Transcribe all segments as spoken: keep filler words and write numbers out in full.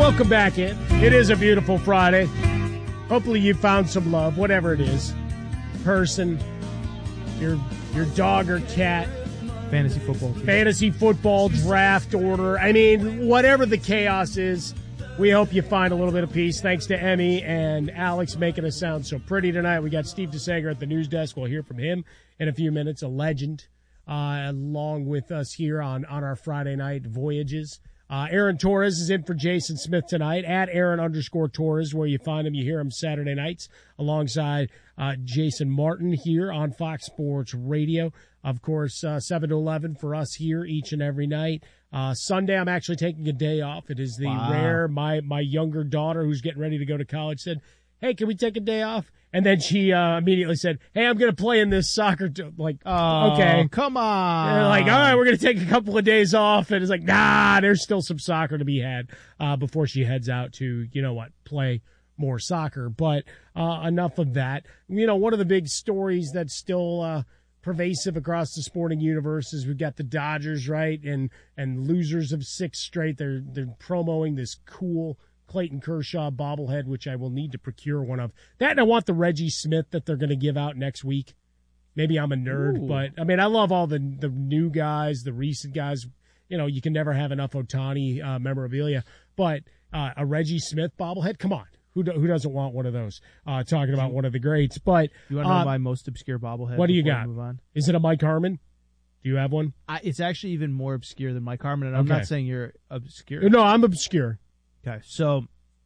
Welcome back in. It is a beautiful Friday. Hopefully you found some love, whatever it is. Person, your your dog or cat. Fantasy football team. Fantasy football, draft order. I mean, whatever the chaos is, we hope you find a little bit of peace. Thanks to Emmy and Alex making us sound so pretty tonight. We got Steve DeSager at the news desk. We'll hear from him in a few minutes, a legend, uh, along with us here on, on our Friday night voyages. Uh, Aaron Torres is in for Jason Smith tonight at Aaron underscore Torres, where you find him. You hear him Saturday nights alongside uh, Jason Martin here on Fox Sports Radio. Of course, uh, seven to eleven for us here each and every night. Uh, Sunday, I'm actually taking a day off. It is the wow. rare, my, my younger daughter who's getting ready to go to college said, hey, can we take a day off? And then she uh, immediately said, hey, I'm going to play in this soccer. T-. Like, oh, okay. Come on. And like, all right, we're going to take a couple of days off. And it's like, nah, there's still some soccer to be had uh, before she heads out to, you know what, play more soccer. But uh, enough of that. You know, one of the big stories that's still uh, pervasive across the sporting universe is we've got the Dodgers, right? And and losers of six straight. They're, they're promoting this cool Clayton Kershaw bobblehead, which I will need to procure one of. That, and I want the Reggie Smith that they're going to give out next week. Maybe I'm a nerd, Ooh. but I mean, I love all the the new guys, the recent guys. You know, you can never have enough Ohtani uh, memorabilia, but uh, a Reggie Smith bobblehead, come on. Who do, who doesn't want one of those? Uh, talking about one of the greats. But you want to know uh, my most obscure bobblehead? What do you before we got? Move on? Is it a Mike Harmon? Do you have one? I, it's actually even more obscure than Mike Harmon, and I'm Okay. not saying you're obscure. No, I'm obscure. Okay, so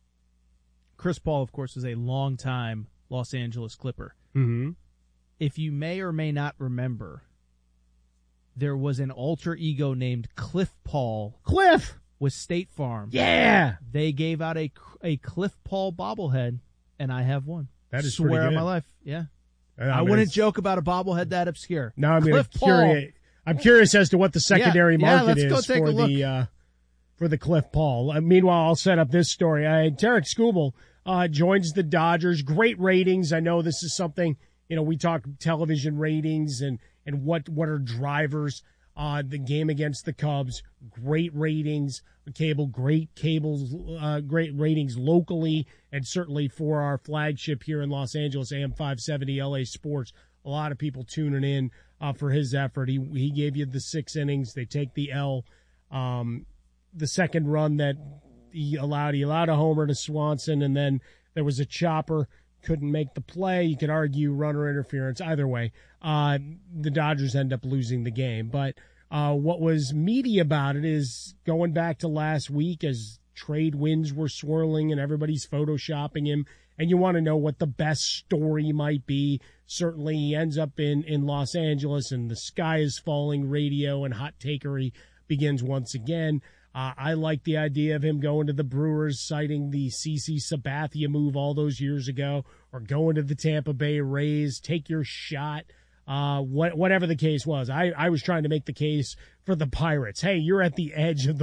Chris Paul, of course, is a longtime Los Angeles Clipper. Mm-hmm. If you may or may not remember, there was an alter ego named Cliff Paul Cliff with State Farm. Yeah. They gave out a a Cliff Paul bobblehead, and I have one. That is Swear pretty on good. my life. Yeah. I, I mean, wouldn't it's- joke about a bobblehead that obscure. Now I'm Cliff curious. I'm curious as to what the secondary Yeah, yeah, market let's go is take for a look. the uh, for the Cliff Paul. Uh, meanwhile, I'll set up this story. Uh, Tarek Skubal uh, joins the Dodgers. Great ratings. I know this is something, you know, we talk television ratings and and what what are drivers. Uh, the game against the Cubs, great ratings. Cable, great cables, uh, great ratings locally, and certainly for our flagship here in Los Angeles, A M five seventy L A Sports. A lot of people tuning in uh, for his effort. He he gave you the six innings. They take the L. Um, the second run that he allowed, he allowed a homer to Swanson, and then there was a chopper. Couldn't make the play. You could argue runner interference. Either way, uh, the Dodgers end up losing the game. But uh, what was meaty about it is going back to last week as trade winds were swirling and everybody's photoshopping him, and you want to know what the best story might be. Certainly he ends up in, in Los Angeles, and the sky is falling radio and hot takery begins once again. Uh, I like the idea of him going to the Brewers, citing the C C Sabathia move all those years ago, or going to the Tampa Bay Rays. Take your shot. Uh, what, whatever the case was. I, I was trying to make the case for the Pirates. Hey, you're at the edge of the